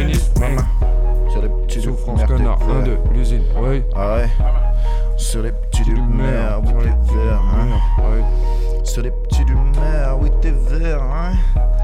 pénis, maman. Sur les petits souffrance, connard, 1, 2, l'usine, ouais. Ah ouais. Sur les petits du mer, oui t'es vert, hein. Ouais. Sur les petits du mer, oui t'es vert, hein.